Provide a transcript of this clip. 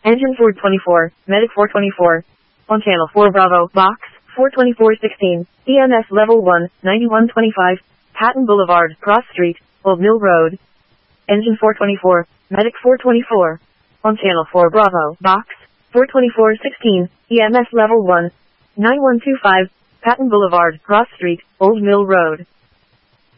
Engine 424, Medic 424. On Channel 4 Bravo, Box 42416, EMS Level 1, 9125, Patton Boulevard, Cross Street, Old Mill Road. Engine 424, Medic 424. On Channel 4 Bravo, Box 42416, EMS Level 1, 9125, Patton Boulevard, Cross Street, Old Mill Road.